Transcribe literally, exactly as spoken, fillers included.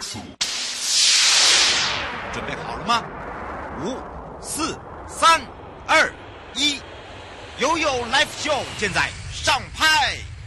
准备好了吗？五、四、三、二、一，悠悠 Live Show 现在上拍。